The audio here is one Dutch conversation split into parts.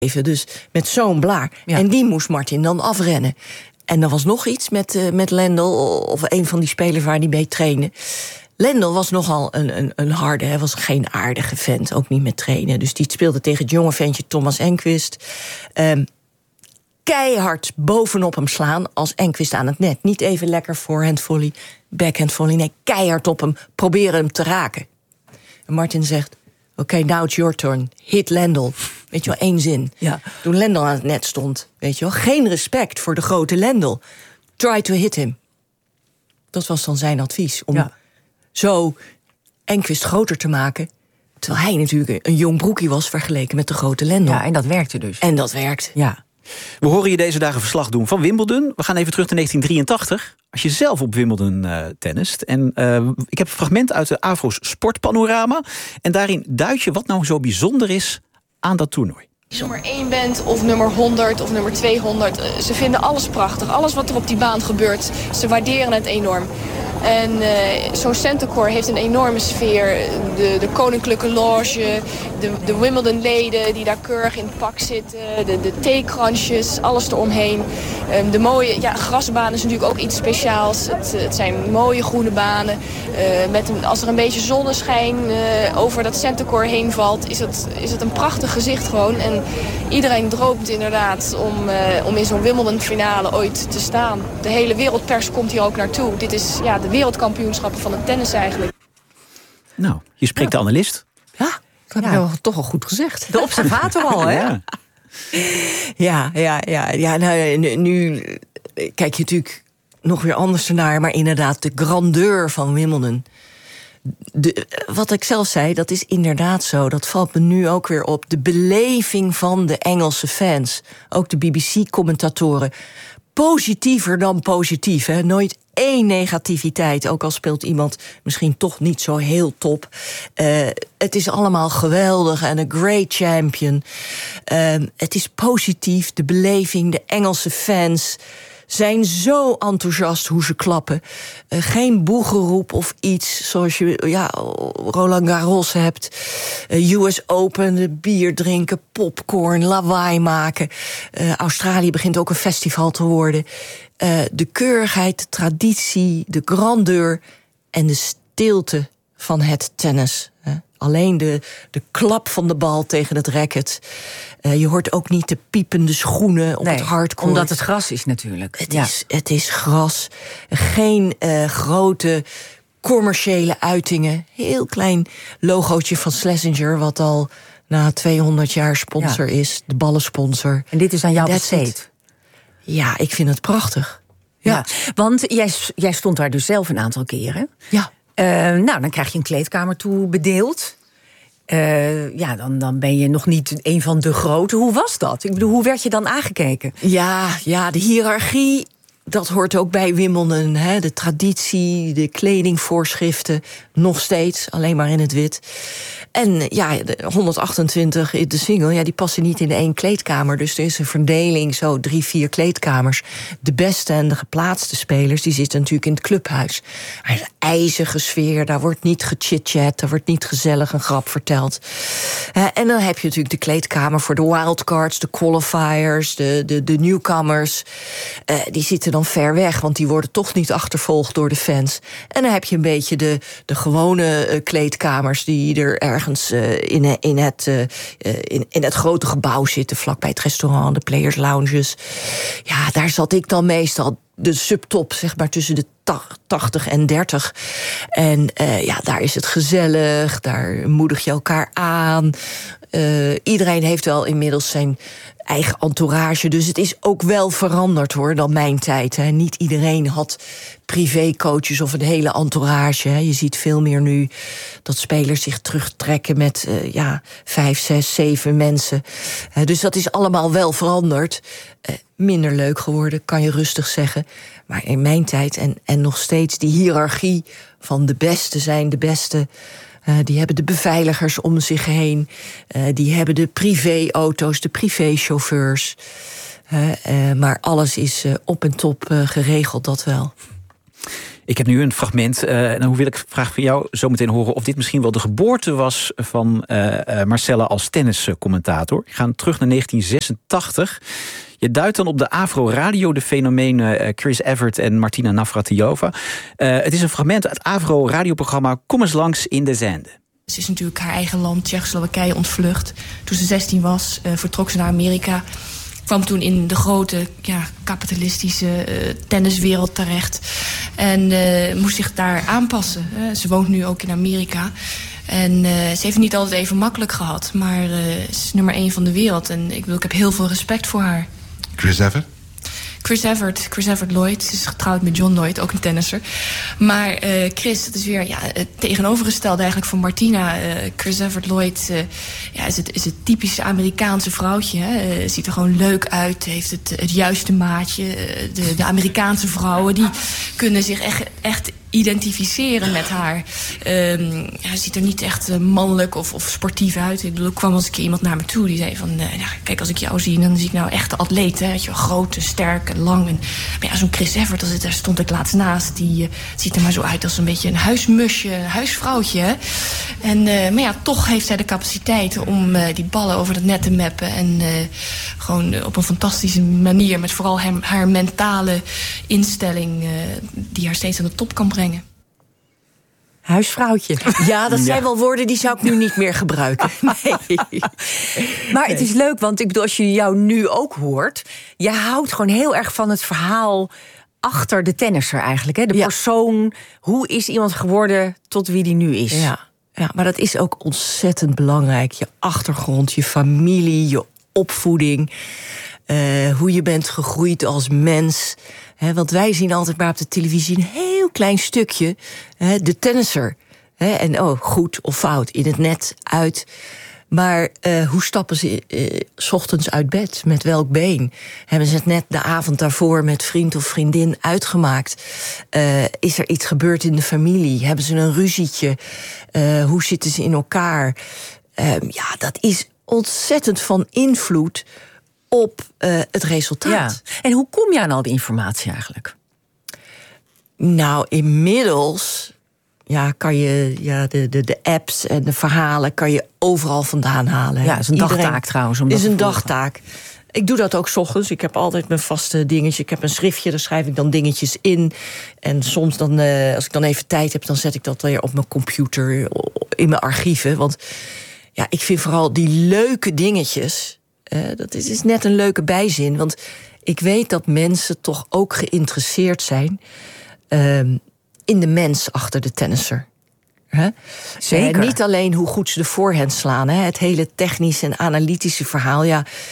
even, dus met zo'n blaar. Ja. En die moest Martin dan afrennen. En er was nog iets met Lendl, of een van die spelers waar hij mee trainde. Lendl was nogal een harde, hij was geen aardige vent, ook niet met trainen. Dus die speelde tegen het jonge ventje Thomas Enqvist. Keihard bovenop hem slaan als Enqvist aan het net. Niet even lekker voorhand volley, backhand volley. Nee, keihard op hem, proberen hem te raken. En Martin zegt, oké, now it's your turn. Hit Lendl. Weet je wel, 1 zin. Ja. Toen Lendl aan het net stond, weet je wel, geen respect voor de grote Lendl. Try to hit him. Dat was dan zijn advies, om zo Enqvist groter te maken. Terwijl hij natuurlijk een jong broekie was vergeleken met de grote Lendl. Ja, en dat werkte dus. En dat werkt. Ja. We horen je deze dagen verslag doen van Wimbledon. We gaan even terug naar 1983. Als je zelf op Wimbledon tennist. En ik heb een fragment uit de AVRO's Sportpanorama. En daarin duid je wat nou zo bijzonder is aan dat toernooi. Als je nummer 1 bent, of nummer 100, of nummer 200. Ze vinden alles prachtig. Alles wat er op die baan gebeurt. Ze waarderen het enorm. En zo'n Centercourt heeft een enorme sfeer. De koninklijke loge, de Wimbledon-leden die daar keurig in het pak zitten. De theekransjes, alles eromheen. De mooie grasbaan is natuurlijk ook iets speciaals. Het zijn mooie groene banen. Als er een beetje zonneschijn over dat Centercourt heen valt, is het een prachtig gezicht gewoon. En iedereen droomt inderdaad om in zo'n Wimbledon-finale ooit te staan. De hele wereldpers komt hier ook naartoe. Dit is de wereldkampioenschappen van het tennis eigenlijk. Nou, je spreekt de analist. Ja, dat heb je toch al goed gezegd. De observator al, hè? Ja. Nou, nu kijk je natuurlijk nog weer anders ernaar, maar inderdaad de grandeur van Wimbledon. Wat ik zelf zei, dat is inderdaad zo. Dat valt me nu ook weer op. De beleving van de Engelse fans. Ook de BBC-commentatoren. Positiever dan positief, hè? Nooit één negativiteit, ook al speelt iemand misschien toch niet zo heel top. Het is allemaal geweldig en een great champion. Het is positief, de beleving, de Engelse fans zijn zo enthousiast hoe ze klappen. Geen boegeroep of iets zoals je Roland Garros hebt. US Open, bier drinken, popcorn, lawaai maken. Australië begint ook een festival te worden. De keurigheid, de traditie, de grandeur en de stilte van het tennis. Alleen de klap van de bal tegen het racket. Je hoort ook niet de piepende schoenen op het hardcourt. Omdat het gras is natuurlijk. Het is gras. Geen grote commerciële uitingen. Heel klein logootje van Schlesinger, wat al na 200 jaar sponsor is. De ballensponsor. En dit is aan jou besteed. Ja, ik vind het prachtig. Ja. Want jij stond daar dus zelf een aantal keren. Ja. Dan krijg je een kleedkamer toe bedeeld. Dan ben je nog niet een van de grote. Hoe was dat? Ik bedoel, hoe werd je dan aangekeken? Ja, de hiërarchie, dat hoort ook bij Wimbledon. Hè? De traditie, de kledingvoorschriften, nog steeds, alleen maar in het wit. En de 128 in de single, die passen niet in één kleedkamer. Dus er is een verdeling, zo 3-4 kleedkamers. De beste en de geplaatste spelers, die zitten natuurlijk in het clubhuis. Maar een ijzige sfeer, daar wordt niet gechit-chat, daar wordt niet gezellig een grap verteld. En dan heb je natuurlijk de kleedkamer voor de wildcards, de qualifiers, de newcomers. Die zitten dan ver weg, want die worden toch niet achtervolgd door de fans. En dan heb je een beetje de gewone kleedkamers die er ergens in het grote gebouw zitten, vlakbij het restaurant, de players lounges. Ja, daar zat ik dan meestal, de subtop, zeg maar, tussen de 80 en 30. En daar is het gezellig, daar moedig je elkaar aan. Iedereen heeft wel inmiddels zijn eigen entourage, dus het is ook wel veranderd, hoor, dan mijn tijd. Hè. Niet iedereen had privécoaches of een hele entourage. Hè. Je ziet veel meer nu dat spelers zich terugtrekken met 5, 6, 7 mensen. Dus dat is allemaal wel veranderd. Minder leuk geworden, kan je rustig zeggen. Maar in mijn tijd en nog steeds die hiërarchie van de beste zijn de beste. Die hebben de beveiligers om zich heen. Die hebben de privéauto's, de privéchauffeurs. Maar alles is op en top geregeld, dat wel. Ik heb nu een fragment. Hoe wil ik vraag van jou zo meteen horen of dit misschien wel de geboorte was van Marcella als tenniscommentator. Ik ga terug naar 1986. Je duidt dan op de Avro-radio de fenomenen Chris Evert en Martina Navratilova. Het is een fragment uit het Avro-radioprogramma Kom eens langs in de Zende. Ze is natuurlijk haar eigen land, Tsjechoslowakije, ontvlucht. Toen ze 16 was, vertrok ze naar Amerika. Kwam toen in de grote kapitalistische tenniswereld terecht. En moest zich daar aanpassen. Ze woont nu ook in Amerika. En ze heeft het niet altijd even makkelijk gehad. Maar ze is nummer 1 van de wereld. En ik heb heel veel respect voor haar. Chris Evert? Chris Evert Lloyd. Ze is getrouwd met John Lloyd, ook een tennisser. Maar Chris, dat is weer het tegenovergestelde eigenlijk van Martina. Chris Evert Lloyd is het typische Amerikaanse vrouwtje. Hè. Ziet er gewoon leuk uit, heeft het juiste maatje. De Amerikaanse vrouwen die kunnen zich echt identificeren met haar. Ze ziet er niet echt mannelijk of sportief uit. Ik bedoel, er kwam eens een keer iemand naar me toe die zei van... kijk, als ik jou zie, dan zie ik nou echt een atleet. Hè, weet je wel, groot, sterk en lang. Maar zo'n Chris Evert, daar stond ik laatst naast. Die ziet er maar zo uit als een beetje een huismusje, een huisvrouwtje. Hè? Maar toch heeft zij de capaciteit om die ballen over het net te mappen. En gewoon op een fantastische manier, met vooral haar mentale instelling... die haar steeds aan de top kan brengen. Huisvrouwtje. Ja, dat zijn wel woorden die zou ik nu niet meer gebruiken. Nee. Maar het is leuk, want ik bedoel, als je jou nu ook hoort... je houdt gewoon heel erg van het verhaal achter de tennisser eigenlijk. Hè? De persoon, hoe is iemand geworden tot wie die nu is? Ja, maar dat is ook ontzettend belangrijk. Je achtergrond, je familie, je opvoeding... hoe je bent gegroeid als mens... want wij zien altijd maar op de televisie een heel klein stukje. De tennisser. En goed of fout, in het net, uit. Maar hoe stappen ze 's ochtends uit bed? Met welk been? Hebben ze het net de avond daarvoor met vriend of vriendin uitgemaakt? Is er iets gebeurd in de familie? Hebben ze een ruzietje? Hoe zitten ze in elkaar? Dat is ontzettend van invloed... op het resultaat. Ja. En hoe kom je aan al die informatie eigenlijk? Nou, inmiddels kan je de apps en de verhalen... kan je overal vandaan halen. Ja, dat is een dagtaak trouwens. Het is een dagtaak. Ik doe dat ook 's ochtends. Ik heb altijd mijn vaste dingetje. Ik heb een schriftje, daar schrijf ik dan dingetjes in. En soms dan, als ik dan even tijd heb... dan zet ik dat weer op mijn computer, in mijn archieven. Want ik vind vooral die leuke dingetjes... dat is net een leuke bijzin. Want ik weet dat mensen toch ook geïnteresseerd zijn... in de mens achter de tennisser. Zeker. Niet alleen hoe goed ze de voorhand slaan. Het hele technische en analytische verhaal.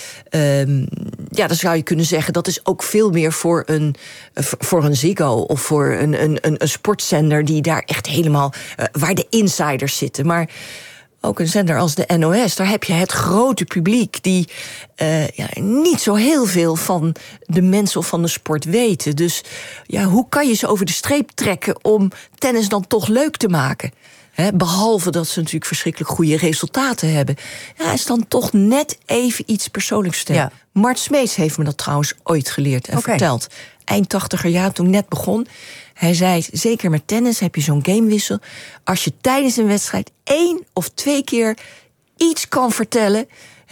Dan zou je kunnen zeggen... dat is ook veel meer voor een Ziggo... of voor een sportzender die daar echt helemaal... waar de insiders zitten. Maar... ook een zender als de NOS, daar heb je het grote publiek... die niet zo heel veel van de mensen of van de sport weten. Dus hoe kan je ze over de streep trekken... om tennis dan toch leuk te maken? Behalve dat ze natuurlijk verschrikkelijk goede resultaten hebben. Is dan toch net even iets persoonlijks stellen. Ja. Mart Smeets heeft me dat trouwens ooit geleerd en verteld. Eind 80er jaar, toen net begon... Hij zei, zeker met tennis heb je zo'n gamewissel... als je tijdens een wedstrijd 1 of 2 keer iets kan vertellen...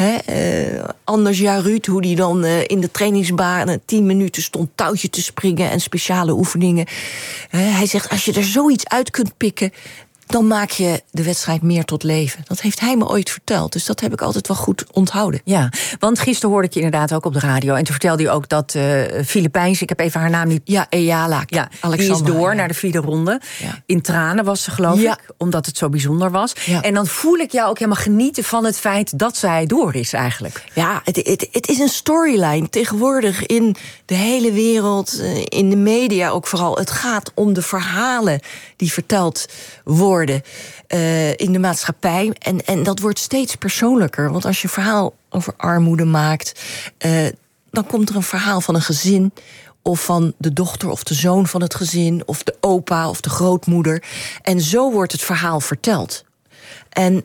Anders Ruud, hoe die dan in de trainingsbaan 10 minuten stond touwtje te springen... en speciale oefeningen. Hij zegt, als je er zoiets uit kunt pikken... dan maak je de wedstrijd meer tot leven. Dat heeft hij me ooit verteld, dus dat heb ik altijd wel goed onthouden. Ja, want gisteren hoorde ik je inderdaad ook op de radio... en toen vertelde je ook dat Filipijns, ik heb even haar naam niet... Ja, Eyala. Ja, die is door naar de 4e ronde. Ja. In tranen was ze, geloof ik, omdat het zo bijzonder was. Ja. En dan voel ik jou ook helemaal genieten van het feit... dat zij door is eigenlijk. Ja, het is een storyline tegenwoordig in de hele wereld... in de media ook vooral. Het gaat om de verhalen die verteld worden... in de maatschappij. En dat wordt steeds persoonlijker. Want als je een verhaal over armoede maakt... dan komt er een verhaal van een gezin... of van de dochter of de zoon van het gezin... of de opa of de grootmoeder. En zo wordt het verhaal verteld. En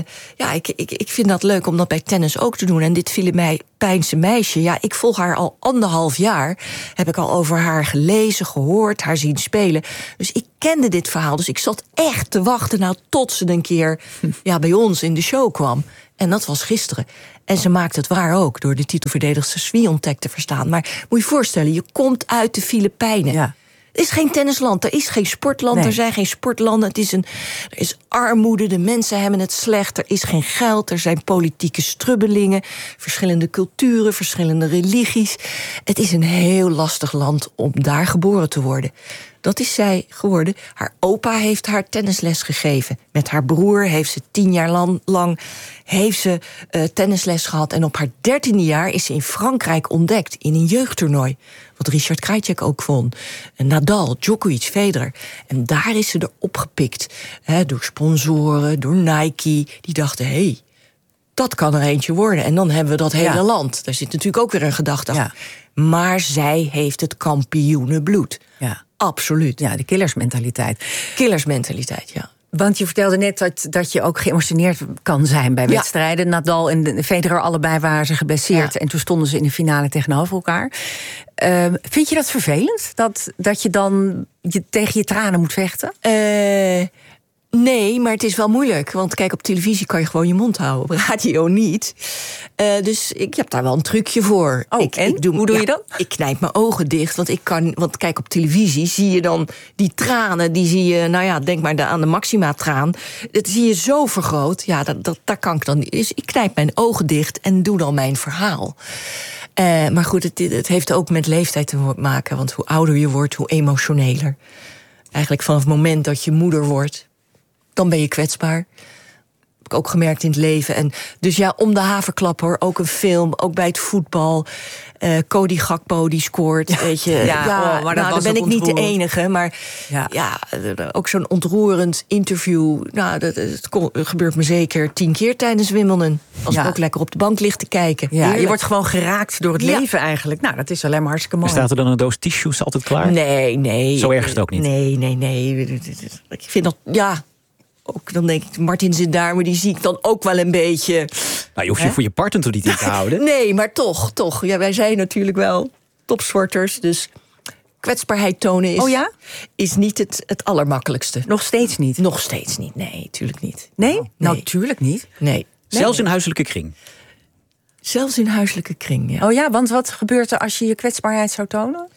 ik vind dat leuk om dat bij tennis ook te doen. En dit Filipijnse meisje, ik volg haar al 1,5 jaar. Heb ik al over haar gelezen, gehoord, haar zien spelen. Dus ik kende dit verhaal. Dus ik zat echt te wachten tot ze een keer bij ons in de show kwam. En dat was gisteren. En ze maakt het waar ook, door de titelverdedigster Swiatek te verstaan. Maar moet je je voorstellen, je komt uit de Filipijnen. Ja. Er is geen tennisland, er is geen sportland, Nee. Er zijn geen sportlanden. Er is armoede, de mensen hebben het slecht, er is geen geld, er zijn politieke strubbelingen, verschillende culturen, verschillende religies. Het is een heel lastig land om daar geboren te worden. Dat is zij geworden. Haar opa heeft haar tennisles gegeven. Met haar broer heeft ze 10 jaar lang heeft ze, tennisles gehad. En op haar 13e jaar is ze in Frankrijk ontdekt in een jeugdtoernooi. Wat Richard Krajicek ook won. Nadal, Djokovic, Federer. En daar is ze er opgepikt. Door sponsoren, door Nike. Die dachten, dat kan er eentje worden. En dan hebben we dat hele land. Daar zit natuurlijk ook weer een gedachte achter. Maar zij heeft het kampioenenbloed. Ja. Absoluut. Ja, de killersmentaliteit. Killersmentaliteit, ja. Want je vertelde net dat je ook geëmotioneerd kan zijn bij wedstrijden. Nadal en Federer allebei waren ze geblesseerd. Ja. En toen stonden ze in de finale tegenover elkaar. Vind je dat vervelend? Dat je dan tegen je tranen moet vechten? Nee, maar het is wel moeilijk. Want kijk, op televisie kan je gewoon je mond houden. Op radio niet. Dus ik heb daar wel een trucje voor. Hoe doe je dat? Ik knijp mijn ogen dicht. Want kijk, op televisie zie je dan die tranen. Die zie je, denk maar aan de Maxima-traan. Dat zie je zo vergroot. Ja, daar kan ik dan niet. Dus ik knijp mijn ogen dicht en doe dan mijn verhaal. Maar goed, het heeft ook met leeftijd te maken. Want hoe ouder je wordt, hoe emotioneler. Eigenlijk vanaf het moment dat je moeder wordt, dan ben je kwetsbaar. Heb ik ook gemerkt in het leven. En dus om de haverklap hoor. Ook een film, ook bij het voetbal. Cody Gakpo die scoort. Weet je. Maar dan ben ik niet de enige. Maar ook zo'n ontroerend interview. Het gebeurt me zeker 10 keer tijdens Wimbledon. Als ik ook lekker op de bank lig te kijken. Ja, je wordt gewoon geraakt door het leven eigenlijk. Nou, dat is alleen maar hartstikke mooi. Staat er dan een doos tissues altijd klaar? Nee. Zo erg is het ook niet? Nee. Ik vind dat, ook dan denk ik, Martin zit daar, maar die zie ik dan ook wel een beetje. Nou, je hoeft je voor je partner toch niet in te houden? Nee, maar toch. Ja, wij zijn natuurlijk wel topsporters, dus kwetsbaarheid tonen is niet het allermakkelijkste. Nog steeds niet? Nog steeds niet, nee, tuurlijk niet. Nee? Nou, tuurlijk niet. Nee. Zelfs in huiselijke kring? Zelfs in huiselijke kring, ja. Oh ja, want wat gebeurt er als je je kwetsbaarheid zou tonen?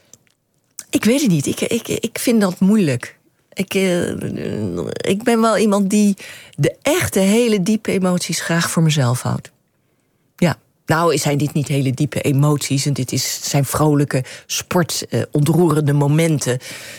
Ik weet het niet. Ik vind dat moeilijk. Ik ben wel iemand die de echte hele diepe emoties graag voor mezelf houdt. Ja. Nou, zijn dit niet hele diepe emoties. En zijn vrolijke, ontroerende momenten.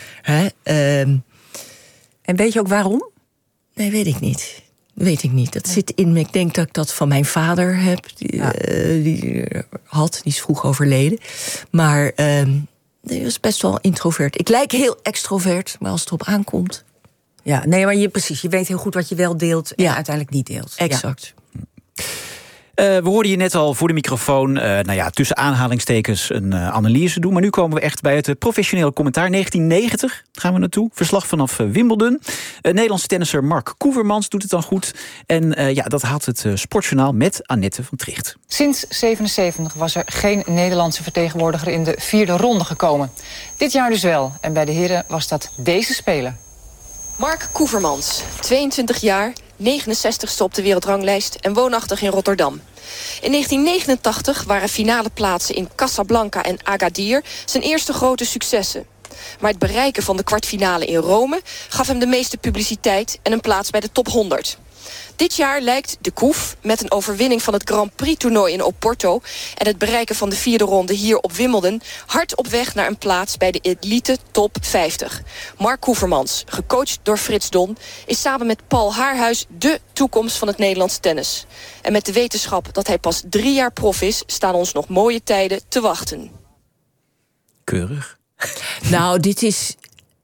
En weet je ook waarom? Nee, weet ik niet. Dat zit in me. Ik denk dat ik dat van mijn vader heb. Die is vroeg overleden. Maar die was best wel introvert. Ik lijk heel extrovert, maar als het erop aankomt. Ja, nee, maar precies. Je weet heel goed wat je wel deelt en uiteindelijk niet deelt. Exact. We hoorden je net al voor de microfoon, tussen aanhalingstekens een analyse doen. Maar nu komen we echt bij het professionele commentaar. 1990 gaan we naartoe. Verslag vanaf Wimbledon. Nederlandse tennisser Mark Koevermans doet het dan goed. En dat haalt het Sportjournaal met Annette van Tricht. Sinds 1977 was er geen Nederlandse vertegenwoordiger in de 4e ronde gekomen. Dit jaar dus wel. En bij de heren was dat deze speler. Mark Koevermans, 22 jaar, 69ste op de wereldranglijst en woonachtig in Rotterdam. In 1989 waren finale plaatsen in Casablanca en Agadir zijn eerste grote successen. Maar het bereiken van de kwartfinale in Rome gaf hem de meeste publiciteit en een plaats bij de top 100. Dit jaar lijkt de Koef met een overwinning van het Grand Prix-toernooi in Oporto en het bereiken van de 4e ronde hier op Wimbledon hard op weg naar een plaats bij de elite top 50. Mark Koevermans, gecoacht door Frits Don, is samen met Paul Haarhuis dé toekomst van het Nederlands tennis. En met de wetenschap dat hij pas 3 jaar prof is, staan ons nog mooie tijden te wachten. Keurig. Nou, dit is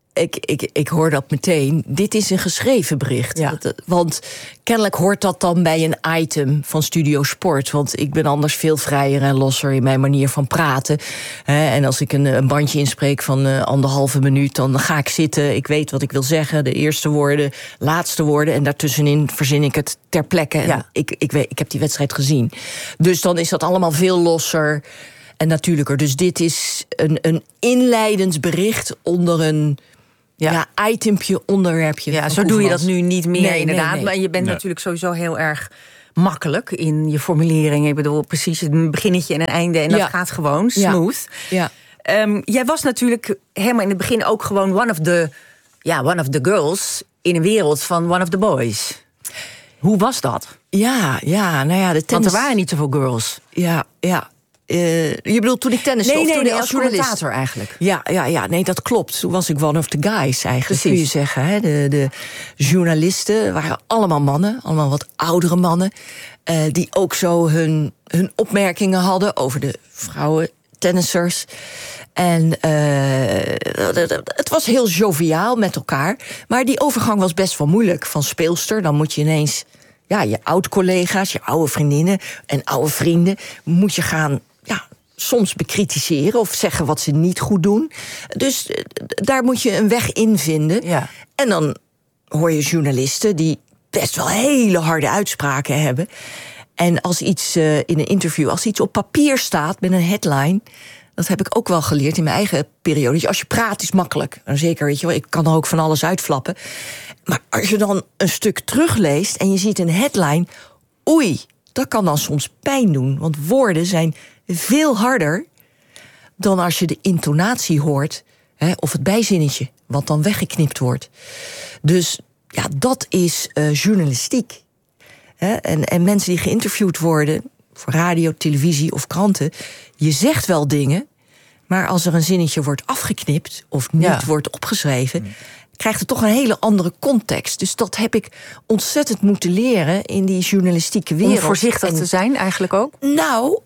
Ik hoor dat meteen. Dit is een geschreven bericht. Ja. Want kennelijk hoort dat dan bij een item van Studio Sport. Want ik ben anders veel vrijer en losser in mijn manier van praten. En als ik een bandje inspreek van 1,5 minuut... dan ga ik zitten, ik weet wat ik wil zeggen. De eerste woorden, laatste woorden. En daartussenin verzin ik het ter plekke. En Ja. ik heb die wedstrijd gezien. Dus dan is dat allemaal veel losser en natuurlijker. Dus dit is een inleidend bericht onder een... Ja, itempje, onderwerpje. Ja, zo doe je dat nu niet meer, Nee, inderdaad. nee. Maar je bent natuurlijk sowieso heel erg makkelijk in je formulering. Ik bedoel, precies een beginnetje en een einde. En dat gaat gewoon smooth. Ja. Jij was natuurlijk helemaal in het begin ook gewoon one of the girls in een wereld van one of the boys. Hoe was dat? Ja, nou ja, de tennis... Want er waren niet zoveel girls. Ja. Je bedoelt toen ik tenniste of toen ik als commentator eigenlijk. Ja, nee, dat klopt. Toen was ik one of the guys eigenlijk, Precies. kun je zeggen. Hè? De journalisten waren allemaal mannen, allemaal wat oudere mannen... die ook zo hun opmerkingen hadden over de vrouwen tennissers. En het was heel joviaal met elkaar. Maar die overgang was best wel moeilijk. Van speelster, dan moet je ineens... Ja, je oud-collega's, je oude vriendinnen en oude vrienden... moet je gaan soms bekritiseren of zeggen wat ze niet goed doen. Dus daar moet je een weg in vinden. Ja. En dan hoor je journalisten die best wel hele harde uitspraken hebben. En als iets in een interview, als iets op papier staat met een headline... dat heb ik ook wel geleerd in mijn eigen periode. Als je praat is makkelijk. En zeker, weet je wel, ik kan er ook van alles uitflappen. Maar als je dan een stuk terugleest en je ziet een headline... oei, dat kan dan soms pijn doen. Want woorden zijn veel harder dan als je de intonatie hoort... of het bijzinnetje, wat dan weggeknipt wordt. Dus ja, dat is journalistiek. En mensen die geïnterviewd worden... voor radio, televisie of kranten... je zegt wel dingen... maar als er een zinnetje wordt afgeknipt... of niet wordt opgeschreven... krijgt het toch een hele andere context. Dus dat heb ik ontzettend moeten leren... in die journalistieke wereld. Om voorzichtig te zijn eigenlijk ook? Nou,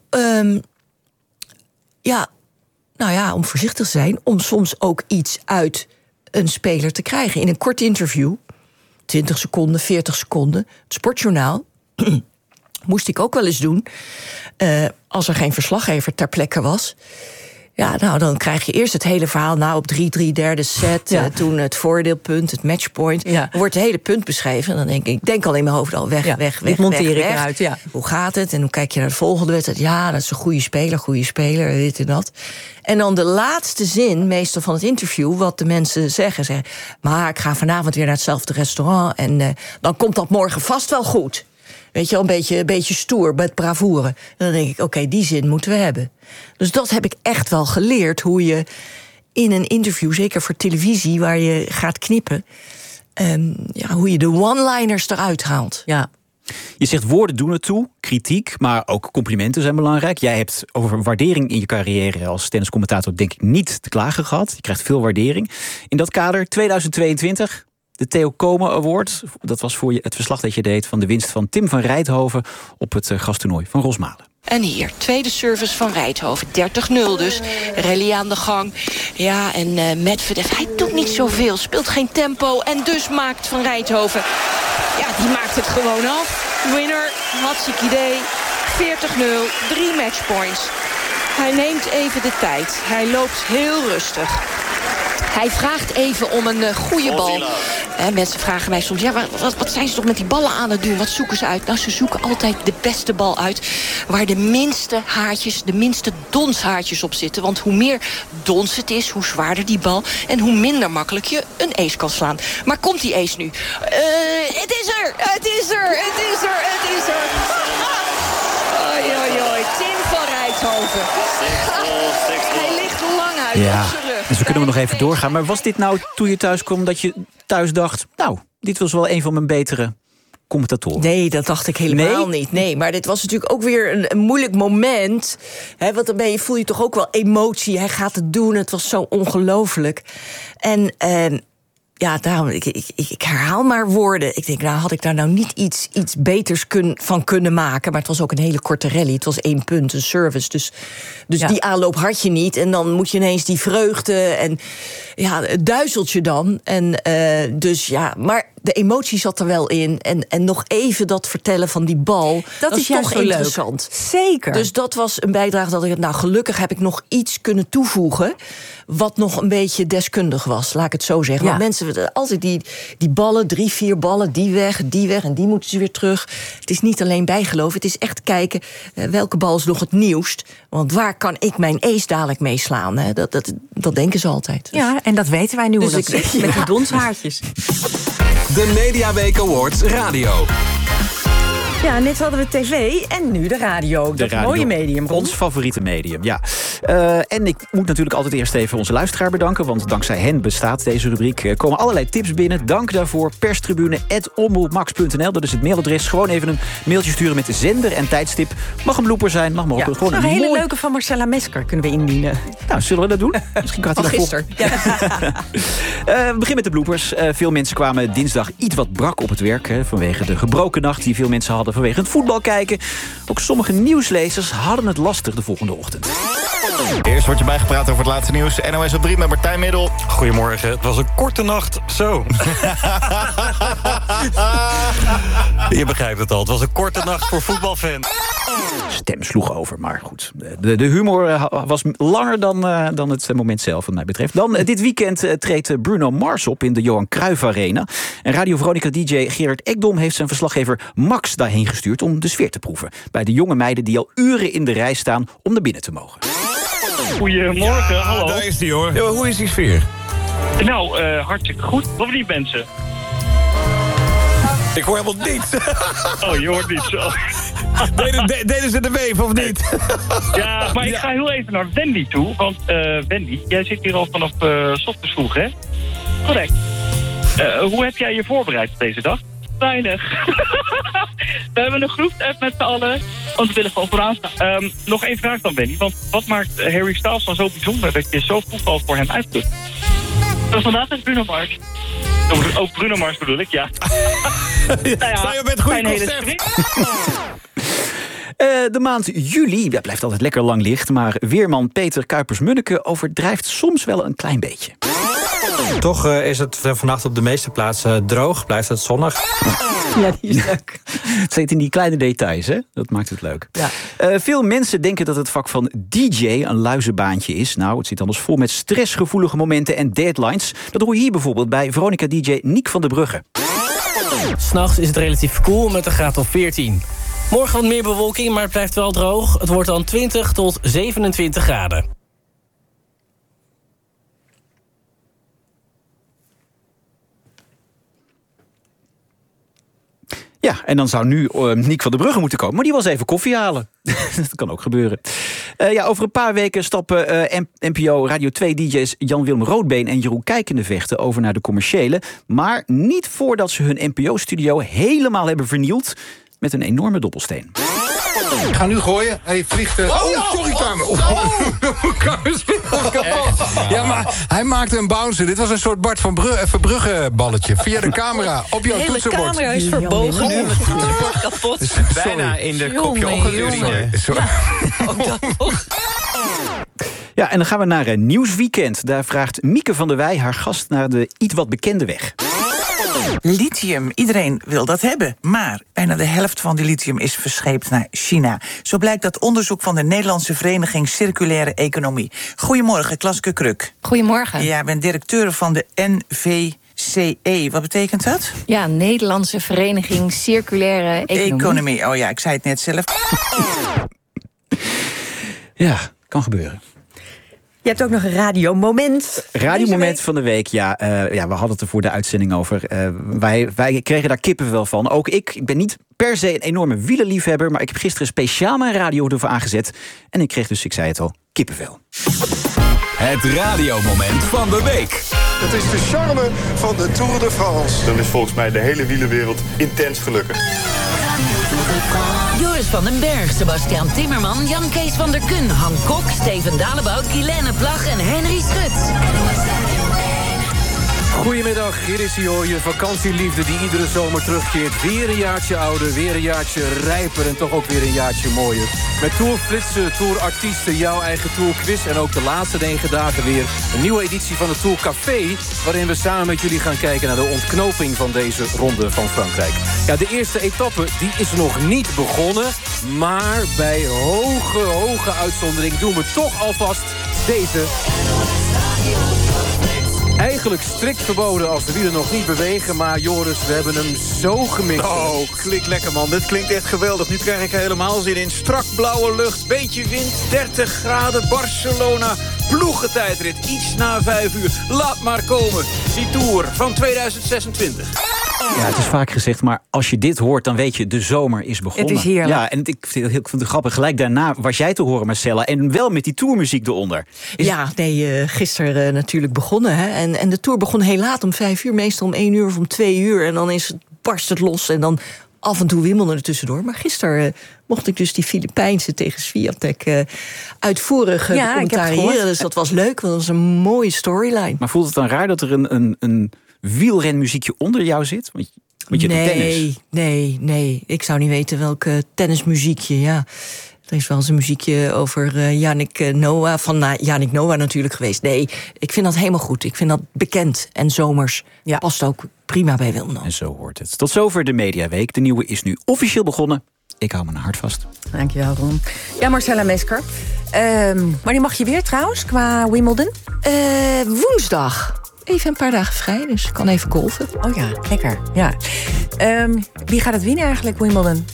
om voorzichtig te zijn... om soms ook iets uit een speler te krijgen. In een kort interview, 20 seconden, 40 seconden... het sportjournaal... moest ik ook wel eens doen, als er geen verslaggever ter plekke was. Ja, nou, dan krijg je eerst het hele verhaal. Nou, op 3-3 derde set, toen het voordeelpunt, het matchpoint. Ja. Dan wordt het hele punt beschreven. En dan denk ik denk al in mijn hoofd al, weg. Dit monteer ik eruit, ja. Hoe gaat het? En hoe kijk je naar de volgende wedstrijd? Ja, dat is een goede speler, dit en dat. En dan de laatste zin, meestal van het interview... wat de mensen zeggen... maar ik ga vanavond weer naar hetzelfde restaurant... en dan komt dat morgen vast wel goed. Weet je wel, een beetje stoer, met bravoure. En dan denk ik, oké, die zin moeten we hebben. Dus dat heb ik echt wel geleerd, hoe je in een interview... zeker voor televisie, waar je gaat knippen... hoe je de one-liners eruit haalt. Ja. Je zegt woorden doen ertoe, kritiek, maar ook complimenten zijn belangrijk. Jij hebt over waardering in je carrière als tenniscommentator... denk ik niet te klagen gehad. Je krijgt veel waardering. In dat kader, 2022... de Theo Komen Award, dat was voor je het verslag dat je deed... van de winst van Tim van Rijthoven op het gasttoernooi van Rosmalen. En hier, tweede service van Rijthoven. 30-0 dus. Rally aan de gang. Ja, en Medvedev, hij doet niet zoveel. Speelt geen tempo. En dus maakt Van Rijthoven... ja, die maakt het gewoon af. Winner, hartstikke idee. 40-0, 3 matchpoints. Hij neemt even de tijd. Hij loopt heel rustig. Hij vraagt even om een goede bal. Mensen vragen mij soms, wat zijn ze toch met die ballen aan het doen? Wat zoeken ze uit? Nou, ze zoeken altijd de beste bal uit... waar de minste haartjes, de minste donshaartjes op zitten. Want hoe meer dons het is, hoe zwaarder die bal... en hoe minder makkelijk je een ace kan slaan. Maar komt die ace nu? Het is er! Het is er! Het is er! Het is er! Oei, Tim van Rijthoven. Hij ligt lang uit op zijn rug. Dus we kunnen nog even doorgaan. Maar was dit nou, toen je thuis kwam, dat je thuis dacht... nou, dit was wel een van mijn betere commentatoren? Nee, dat dacht ik helemaal niet. Nee, maar dit was natuurlijk ook weer een moeilijk moment. Want dan voel je toch ook wel emotie. Hij gaat het doen, het was zo ongelooflijk. En Ja, daarom, ik herhaal maar woorden. Ik denk, had ik daar nou niet iets beters van kunnen maken. Maar het was ook een hele korte rally. Het was 1 punt, een service. Dus die aanloop had je niet. En dan moet je ineens die vreugde. En ja, het duizelt je dan. En maar de emotie zat er wel in. En nog even dat vertellen van die bal. Dat is juist toch interessant. Leuk. Zeker. Dus dat was een bijdrage dat ik... gelukkig heb ik nog iets kunnen toevoegen... wat nog een beetje deskundig was, laat ik het zo zeggen. Want mensen, altijd die ballen, 3-4 ballen, die weg en die moeten ze weer terug. Het is niet alleen bijgeloof, het is echt kijken... welke bal is nog het nieuwst. Want waar kan ik mijn ace dadelijk mee slaan? Hè? Dat denken ze altijd. Dus. Ja, en dat weten wij nu hoe dat zit, met die donshaartjes. De Mediaweek Awards Radio. Ja, net hadden we tv en nu de radio. Dat mooie medium. Ons favoriete medium, ja. En ik moet natuurlijk altijd eerst even onze luisteraar bedanken... want dankzij hen bestaat deze rubriek. Er komen allerlei tips binnen. Dank daarvoor. perstribune@omroepmax.nl. Dat is het mailadres. Gewoon even een mailtje sturen met de zender en tijdstip. Mag een blooper zijn, mag maar ook gewoon een hele leuke van Marcella Mesker kunnen we indienen. Nou, zullen we dat doen? Misschien gaat hij gisteren. We beginnen met de bloopers. Veel mensen kwamen dinsdag iets wat brak op het werk... vanwege de gebroken nacht die veel mensen hadden... vanwege het voetbal kijken. Ook sommige nieuwslezers hadden het lastig de volgende ochtend. Eerst wordt je bijgepraat over het laatste nieuws. NOS op 3 met Martijn Middel. Goedemorgen, het was een korte nacht. Zo. Je begrijpt het al, het was een korte nacht voor voetbalfans. Stem sloeg over, maar goed. De humor was langer dan het moment zelf, wat mij betreft. Dan dit weekend treedt Bruno Mars op in de Johan Cruijff Arena. En Radio Veronica-dj Gerard Ekdom heeft zijn verslaggever Max daarheen gestuurd... om de sfeer te proeven. Bij de jonge meiden die al uren in de rij staan om naar binnen te mogen. Goedemorgen, hallo. Daar is die hoor. Ja, hoe is die sfeer? Nou, hartstikke goed. Of niet, mensen? Ik hoor helemaal niets. Oh, je hoort niets. Deden ze de weef of niet? Ja, maar ik ga heel even naar Wendy toe. Want Wendy, jij zit hier al vanaf 's ochtends vroeg, hè? Correct. Hoe heb jij je voorbereid op deze dag? Weinig. We hebben een groepsapp met z'n allen. Want we willen gewoon vooraan staan. Nog één vraag dan, Benny. Want wat maakt Harry Styles dan zo bijzonder... dat je zo vroeg al voor hem uitput? Dus vandaag is Bruno Mars. Ook Bruno Mars bedoel ik, ja. Nou ja, sta je met goede concept? De maand juli blijft altijd lekker lang licht... maar weerman Peter Kuipers-Munneke overdrijft soms wel een klein beetje. Toch is het vannacht op de meeste plaatsen droog, blijft het zonnig. Ja, die is leuk. Het zit in die kleine details, hè? Dat maakt het leuk. Ja. Veel mensen denken dat het vak van DJ een luizenbaantje is. Nou, het zit anders vol met stressgevoelige momenten en deadlines. Dat hoor je hier bijvoorbeeld bij Veronica-dj Niek van der Brugge. 'S Nachts is het relatief koel met een graad of 14. Morgen wat meer bewolking, maar het blijft wel droog. Het wordt dan 20 tot 27 graden. Ja, en dan zou nu Niek van der Brugge moeten komen. Maar die was even koffie halen. Dat kan ook gebeuren. Over een paar weken stappen NPO Radio 2-dj's Jan-Willem Roodbeen en Jeroen Kijkendevechten over naar de commerciële. Maar niet voordat ze hun NPO-studio helemaal hebben vernield met een enorme dobbelsteen. Ik ga nu gooien. Hij vliegt... sorry, Kamer. Ja, maar hij maakte een bouncer. Dit was een soort Bart van Verbrugge balletje. Via de camera op jouw toetsenbord. De camera is verbogen nu. Mijn toetsenbord kapot. Bijna in de kopje opgeduurd. Ja, en dan gaan we naar een nieuwsweekend. Daar vraagt Mieke van der Wij haar gast naar de iets wat bekende weg. Lithium, iedereen wil dat hebben. Maar bijna de helft van die lithium is verscheept naar China. Zo blijkt uit onderzoek van de Nederlandse Vereniging Circulaire Economie. Goedemorgen, Klaske Kruk. Goedemorgen. Ja, ik ben directeur van de NVCE. Wat betekent dat? Ja, Nederlandse Vereniging Circulaire Economie. Oh ja, ik zei het net zelf. Ja, kan gebeuren. Je hebt ook nog een radiomoment. Radiomoment van de week, ja. We hadden het er voor de uitzending over. Wij kregen daar kippenvel van. Ook ik ben niet per se een enorme wielerliefhebber... maar ik heb gisteren speciaal mijn radio ervoor aangezet. En ik kreeg dus, ik zei het al, kippenvel. Het radiomoment van de week. Het is de charme van de Tour de France. Dan is volgens mij de hele wielerwereld intens gelukkig. Joris van den Berg, Sebastian Timmerman, Jan Kees van der Kun, Han Kok, Steven Dalebout, Guilaine Plag en Henry Schut. Goedemiddag, hier is hij hoor, je vakantieliefde die iedere zomer terugkeert. Weer een jaartje ouder, weer een jaartje rijper en toch ook weer een jaartje mooier. Met tourflitsen, tourartiesten, jouw eigen tourquiz en ook de laatste 9 dagen weer een nieuwe editie van het Tour Café, waarin we samen met jullie gaan kijken naar de ontknoping van deze ronde van Frankrijk. Ja, de eerste etappe die is nog niet begonnen, maar bij hoge uitzondering doen we toch alvast deze. Eigenlijk strikt verboden als de wielen nog niet bewegen, maar Joris, we hebben hem zo gemist. Oh, klinkt lekker man, dit klinkt echt geweldig. Nu krijg ik er helemaal zin in. Strak blauwe lucht, beetje wind, 30 graden, Barcelona, ploegentijdrit, iets na 5 uur. Laat maar komen, die Tour van 2026. Ja, het is vaak gezegd, maar als je dit hoort, dan weet je, de zomer is begonnen. Het is heerlijk. Ja, en ik vind het grappig. Gelijk daarna was jij te horen, Marcella, en wel met die tourmuziek eronder. Gisteren natuurlijk begonnen. Hè? En de Tour begon heel laat, om 5 uur, meestal om 1 uur of om 2 uur. En dan barst het los en dan af en toe Wimbledon er tussendoor. Maar gisteren mocht ik dus die Filipijnse tegen Swiatek uitvoerig commentariëren. Dus dat was leuk, want dat was een mooie storyline. Maar voelt het dan raar dat er een wielrenmuziekje onder jou zit? Want je tennis. Nee. Ik zou niet weten welk tennismuziekje, ja. Er is wel eens een muziekje over Yannick Noah, van Yannick Noah natuurlijk geweest. Nee, ik vind dat helemaal goed. Ik vind dat bekend en zomers. Ja. Past ook prima bij Wimbledon. En zo hoort het. Tot zover de Mediaweek. De nieuwe is nu officieel begonnen. Ik hou mijn hart vast. Dankjewel, Ron. Ja, Marcella Mesker. Maar die mag je weer trouwens, qua Wimbledon? Woensdag. Even een paar dagen vrij, dus ik kan even golfen. Oh ja, lekker. Ja. Wie gaat het winnen eigenlijk, Wimbledon?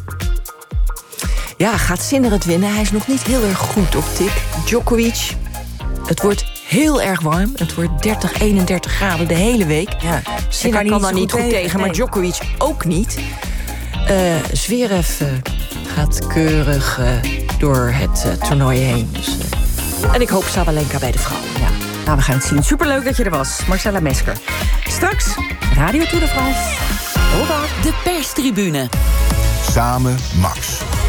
Ja, gaat Sinner het winnen? Hij is nog niet heel erg goed op tik. Djokovic. Het wordt heel erg warm. Het wordt 30, 31 graden de hele week. Ja, Sinner kan daar niet goed tegen, maar Djokovic ook niet. Zverev gaat keurig door het toernooi heen. Dus, en ik hoop Sabalenka bij de vrouwen. Ja. Nou, we gaan het zien. Superleuk dat je er was, Marcella Mesker. Straks, Radio Tour de France. Hoppa. De perstribune. Samen Max.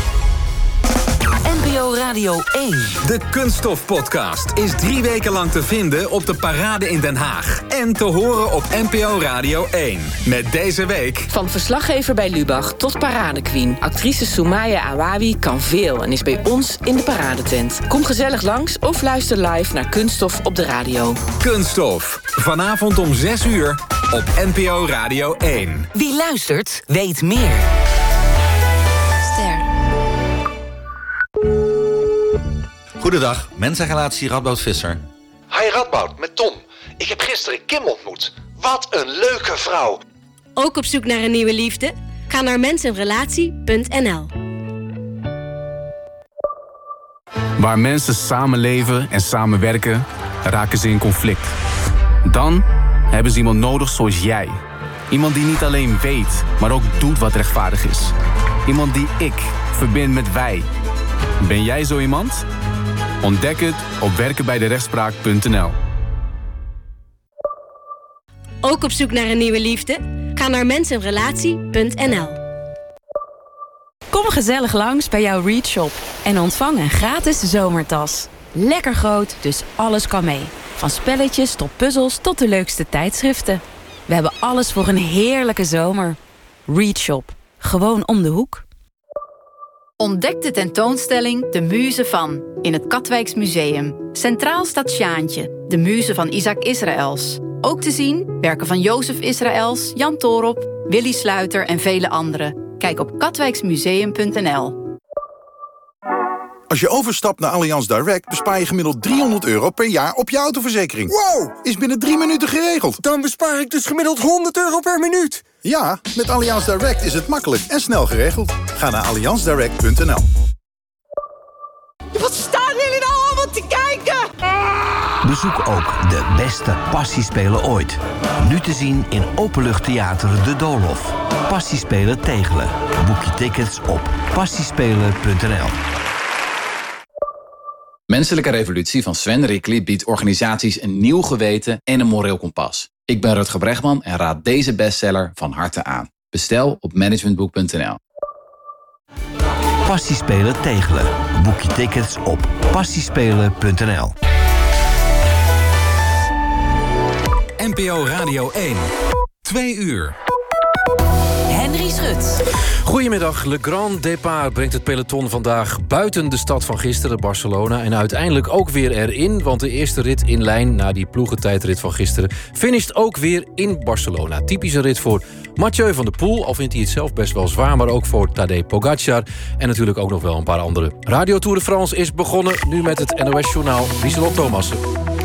NPO Radio 1. De Kunststof-podcast is 3 weken lang te vinden op de Parade in Den Haag. En te horen op NPO Radio 1. Met deze week... Van verslaggever bij Lubach tot paradequeen. Actrice Soumaya Awawi kan veel en is bij ons in de paradetent. Kom gezellig langs of luister live naar Kunststof op de radio. Kunststof. Vanavond om 6 uur op NPO Radio 1. Wie luistert, weet meer. Goedendag, mensenrelatie Radboud Visser. Hi Radboud, met Tom. Ik heb gisteren Kim ontmoet. Wat een leuke vrouw. Ook op zoek naar een nieuwe liefde? Ga naar mensenrelatie.nl. Waar mensen samenleven en samenwerken, raken ze in conflict. Dan hebben ze iemand nodig zoals jij. Iemand die niet alleen weet, maar ook doet wat rechtvaardig is. Iemand die ik verbind met wij. Ben jij zo iemand? Ontdek het op werkenbijderechtspraak.nl. Ook op zoek naar een nieuwe liefde? Ga naar mensenrelatie.nl. Kom gezellig langs bij jouw Reach Shop en ontvang een gratis zomertas. Lekker groot, dus alles kan mee. Van spelletjes tot puzzels tot de leukste tijdschriften. We hebben alles voor een heerlijke zomer. Reach Shop, gewoon om de hoek. Ontdek de tentoonstelling De Muze van in het Katwijks Museum. Centraal staat Sjaantje, de muze van Isaac Israëls. Ook te zien werken van Jozef Israëls, Jan Toorop, Willy Sluiter en vele anderen. Kijk op katwijksmuseum.nl. Als je overstapt naar Allianz Direct bespaar je gemiddeld €300 per jaar op je autoverzekering. Wow! Is binnen 3 minuten geregeld. Dan bespaar ik dus gemiddeld €100 per minuut. Ja, met Allianz Direct is het makkelijk en snel geregeld. Ga naar allianzdirect.nl. Wat staan jullie nou allemaal te kijken? Bezoek ook de beste passiespelen ooit. Nu te zien in Openluchttheater De Doolhof. Passiespelen Tegelen. Boek je tickets op passiespelen.nl. Menselijke Revolutie van Sven Rickly biedt organisaties een nieuw geweten en een moreel kompas. Ik ben Rutger Bregman en raad deze bestseller van harte aan. Bestel op managementboek.nl. Passiespelen Tegelen. Boek je tickets op passiespelen.nl. NPO Radio 1. 2 uur. Henry Schut. Goedemiddag. Le Grand Départ brengt het peloton vandaag buiten de stad van gisteren, Barcelona. En uiteindelijk ook weer erin, want de eerste rit in lijn na die ploegentijdrit van gisteren finisht ook weer in Barcelona. Typische rit voor Mathieu van der Poel, al vindt hij het zelf best wel zwaar, maar ook voor Tadej Pogacar en natuurlijk ook nog wel een paar anderen. Radio Tour de France is begonnen, nu met het NOS-journaal Lieselot Thomassen.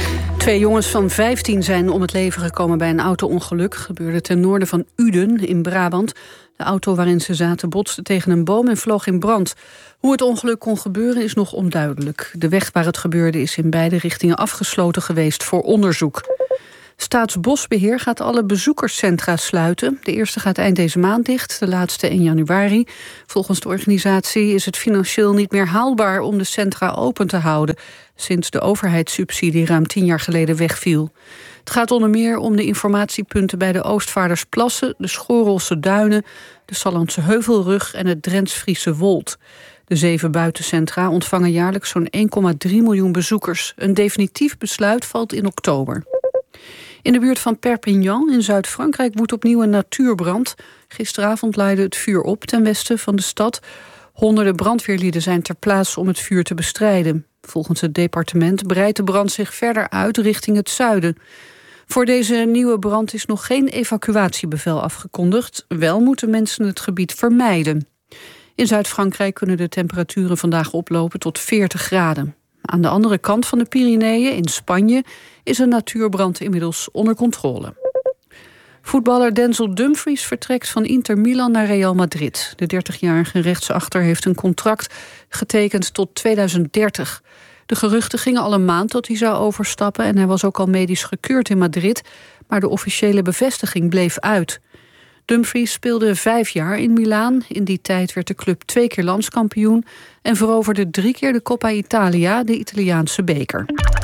2 jongens van 15 zijn om het leven gekomen bij een auto-ongeluk. Gebeurde ten noorden van Uden in Brabant. De auto waarin ze zaten botste tegen een boom en vloog in brand. Hoe het ongeluk kon gebeuren is nog onduidelijk. De weg waar het gebeurde is in beide richtingen afgesloten geweest voor onderzoek. Staatsbosbeheer gaat alle bezoekerscentra sluiten. De eerste gaat eind deze maand dicht, de laatste in januari. Volgens de organisatie is het financieel niet meer haalbaar om de centra open te houden, sinds de overheidssubsidie ruim 10 jaar geleden wegviel. Het gaat onder meer om de informatiepunten bij de Oostvaardersplassen, de Schorelse Duinen, de Sallandse Heuvelrug en het Drents-Friese Wold. De 7 buitencentra ontvangen jaarlijks zo'n 1,3 miljoen bezoekers. Een definitief besluit valt in oktober. In de buurt van Perpignan in Zuid-Frankrijk woedt opnieuw een natuurbrand. Gisteravond laaide het vuur op ten westen van de stad. Honderden brandweerlieden zijn ter plaatse om het vuur te bestrijden. Volgens het departement breidt de brand zich verder uit richting het zuiden. Voor deze nieuwe brand is nog geen evacuatiebevel afgekondigd. Wel moeten mensen het gebied vermijden. In Zuid-Frankrijk kunnen de temperaturen vandaag oplopen tot 40 graden. Aan de andere kant van de Pyreneeën, in Spanje, is een natuurbrand inmiddels onder controle. Voetballer Denzel Dumfries vertrekt van Inter Milan naar Real Madrid. De 30-jarige rechtsachter heeft een contract getekend tot 2030. De geruchten gingen al een maand dat hij zou overstappen en hij was ook al medisch gekeurd in Madrid, maar de officiële bevestiging bleef uit. Dumfries speelde 5 jaar in Milaan. In die tijd werd de club 2 keer landskampioen en veroverde 3 keer de Coppa Italia, de Italiaanse beker.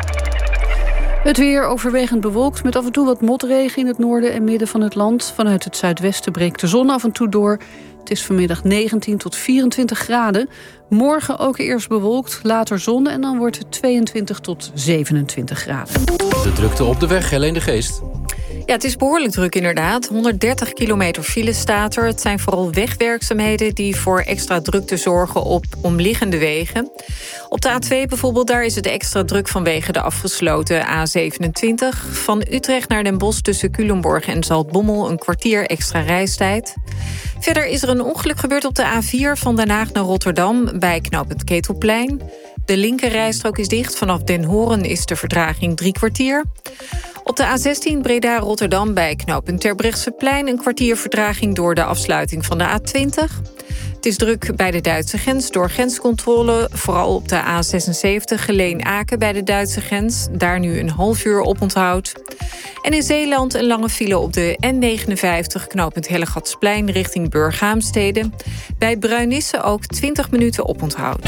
Het weer overwegend bewolkt met af en toe wat motregen in het noorden en midden van het land. Vanuit het zuidwesten breekt de zon af en toe door. Het is vanmiddag 19 tot 24 graden. Morgen ook eerst bewolkt, later zon en dan wordt het 22 tot 27 graden. De drukte op de weg, Helene de Geest. Ja, het is behoorlijk druk inderdaad. 130 kilometer file staat er. Het zijn vooral wegwerkzaamheden die voor extra drukte zorgen op omliggende wegen. Op de A2 bijvoorbeeld, daar is het extra druk vanwege de afgesloten A27. Van Utrecht naar Den Bosch tussen Culemborg en Zaltbommel een kwartier extra reistijd. Verder is er een ongeluk gebeurd op de A4 van Den Haag naar Rotterdam bij knooppunt Ketelplein. De linkerrijstrook is dicht. Vanaf Den Horen is de vertraging 3 kwartier. Op de A16 Breda-Rotterdam bij knooppunt Terbrechtseplein een kwartier vertraging door de afsluiting van de A20. Het is druk bij de Duitse grens door grenscontrole. Vooral op de A76 Geleen-Aken bij de Duitse grens. Daar nu een half uur oponthoud. En in Zeeland een lange file op de N59 knooppunt Hellegatsplein richting Burghaamstede. Bij Bruinisse ook 20 minuten oponthoud.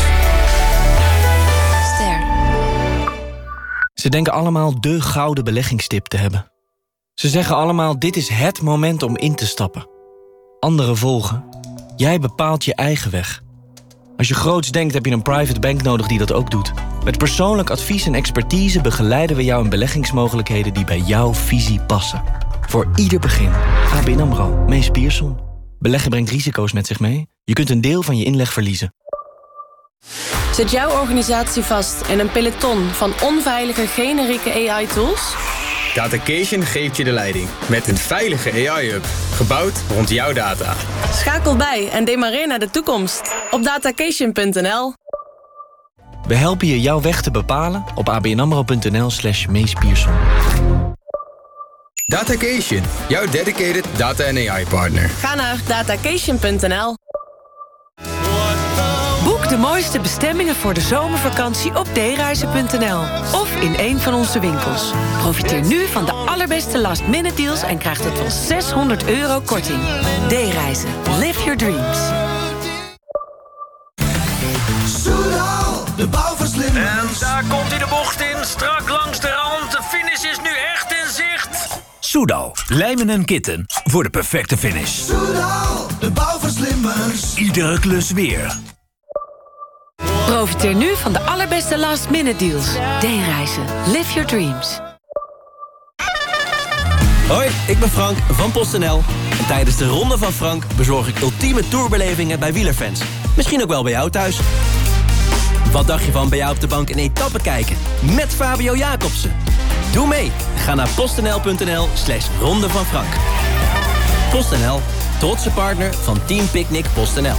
Ze denken allemaal de gouden beleggingstip te hebben. Ze zeggen allemaal, dit is het moment om in te stappen. Anderen volgen. Jij bepaalt je eigen weg. Als je groots denkt, heb je een private bank nodig die dat ook doet. Met persoonlijk advies en expertise begeleiden we jou in beleggingsmogelijkheden die bij jouw visie passen. Voor ieder begin. ABN AMRO, Mees Pierson. Beleggen brengt risico's met zich mee. Je kunt een deel van je inleg verliezen. Zit jouw organisatie vast in een peloton van onveilige generieke AI-tools? Datacation geeft je de leiding met een veilige AI-hub, gebouwd rond jouw data. Schakel bij en demareer naar de toekomst op datacation.nl. We helpen je jouw weg te bepalen op abnamro.nl/Mees Pierson. Datacation, jouw dedicated data- en AI-partner. Ga naar datacation.nl. Boek de mooiste bestemmingen voor de zomervakantie op dereizen.nl of in een van onze winkels. Profiteer nu van de allerbeste last-minute deals en krijg tot wel €600 korting. D-reizen. Live your dreams. Soudal, de bouwverslimmers. En daar komt hij de bocht in, strak langs de rand. De finish is nu echt in zicht. Soudal, lijmen en kitten voor de perfecte finish. Soudal, de bouwverslimmers. Iedere klus weer. Profiteer nu van de allerbeste last-minute deals. D-reizen. Live your dreams. Hoi, ik ben Frank van PostNL. En tijdens de Ronde van Frank bezorg ik ultieme tourbelevingen bij wielerfans. Misschien ook wel bij jou thuis. Wat dacht je van bij jou op de bank een etappe kijken? Met Fabio Jacobsen. Doe mee. Ga naar postnl.nl/Ronde van Frank. PostNL, trotse partner van Team Picnic PostNL.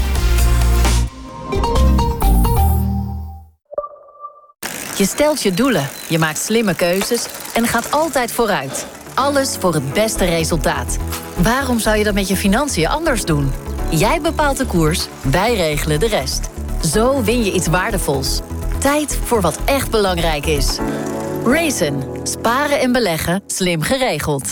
Je stelt je doelen, je maakt slimme keuzes en gaat altijd vooruit. Alles voor het beste resultaat. Waarom zou je dat met je financiën anders doen? Jij bepaalt de koers, wij regelen de rest. Zo win je iets waardevols. Tijd voor wat echt belangrijk is. Raisin. Sparen en beleggen. Slim geregeld.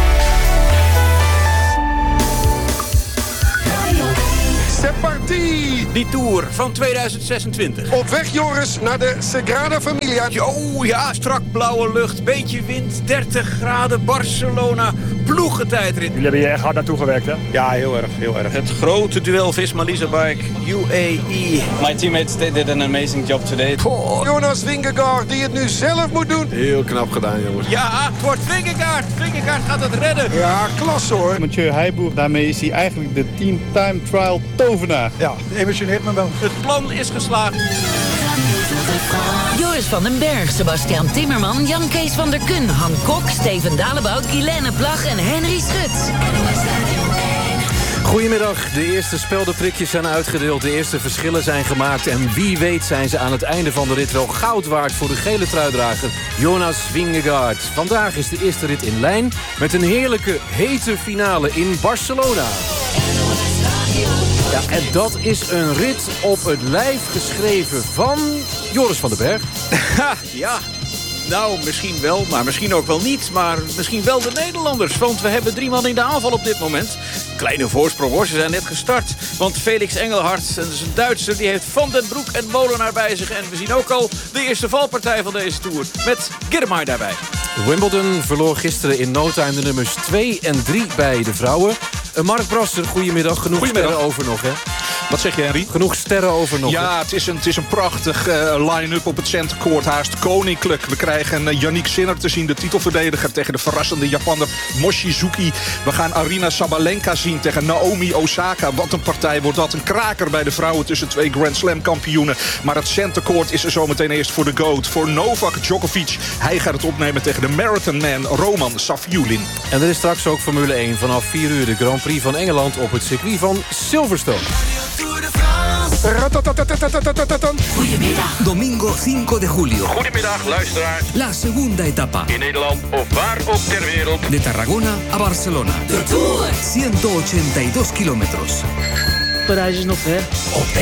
C'est parti! Die Tour van 2026. Op weg, Joris, naar de Sagrada Familia. Oh ja, strak blauwe lucht, beetje wind, 30 graden, Barcelona, ploegentijdrit. Jullie hebben hier echt hard naartoe gewerkt, hè? Ja, heel erg, heel erg. Het grote duel Visma-Leasebike, UAE. My teammates did an amazing job today. Oh, Jonas Vingegaard, die het nu zelf moet doen. Heel knap gedaan, jongens. Ja, het wordt Vingegaard. Vingegaard gaat het redden. Ja, klasse hoor. Mathieu Heijboer, daarmee is hij eigenlijk de team time trial tovenaar. Ja, emotioneert me wel. Het plan is geslaagd. Joris van den Berg, Sebastian Timmerman, Jan Kees van der Kun, Han Kok, Steven Dalebout, Guilaine Plag en Henry Schut. Goedemiddag, de eerste speldenprikjes zijn uitgedeeld, de eerste verschillen zijn gemaakt en wie weet zijn ze aan het einde van de rit wel goud waard voor de gele truidrager Jonas Vingegaard. Vandaag is de eerste rit in lijn met een heerlijke, hete finale in Barcelona. Ja, en dat is een rit op het lijf geschreven van Joris van den Berg. Ja, nou, misschien wel, maar misschien ook wel niet. Maar misschien wel de Nederlanders, want we hebben 3 man in de aanval op dit moment. Kleine voorsprong hoor, ze zijn net gestart. Want Felix Engelhardt, dat is een Duitser, die heeft Van den Broek en Molenaar bij zich. En we zien ook al de eerste valpartij van deze Tour, met Girmay daarbij. Wimbledon verloor gisteren in no time de nummers 2 en 3 bij de vrouwen. Mark Brasser, goedemiddag. Genoeg sterren over nog, hè? Wat zeg je, Henry? Genoeg sterren over nog. Ja, het is een prachtig line-up op het centercourt. Haast koninklijk. We krijgen Yannick Sinner te zien, de titelverdediger, tegen de verrassende Japaner Mochizuki. We gaan Arina Sabalenka zien tegen Naomi Osaka. Wat een partij wordt dat. Een kraker bij de vrouwen tussen 2 Grand Slam kampioenen. Maar het centercourt is er zometeen eerst voor de GOAT. Voor Novak Djokovic. Hij gaat het opnemen tegen de marathonman Roman Safiullin. En er is straks ook Formule 1 vanaf 4 uur de Grand Prix van Engeland op het circuit van Silverstone. Goedemiddag. Domingo 5 de julio. Goedemiddag, luisteraars. La segunda etapa. In Nederland of waar ook ter wereld. De Tarragona a Barcelona. De Tour. 182 kilómetros. Parijs is nog ver.